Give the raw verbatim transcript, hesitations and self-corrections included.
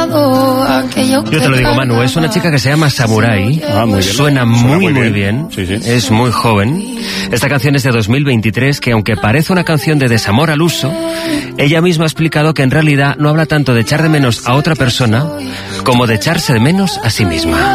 Yo te lo digo, Manu, es una chica que se llama Samurai. Ah, muy bien. Suena muy, Suena muy, muy bien. bien. Sí, sí. Es muy joven. Esta canción es de dos mil veintitrés, que aunque parece una canción de desamor al uso, ella misma ha explicado que en realidad no habla tanto de echar de menos a otra persona como de echarse de menos a sí misma.